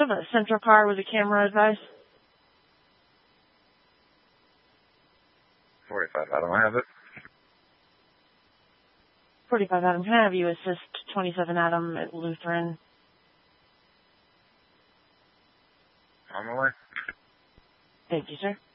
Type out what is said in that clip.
So a central car with a camera advice? 45 Adam, I have it. 45 Adam, can I have you assist 27 Adam at Lutheran? On the way. Thank you, sir.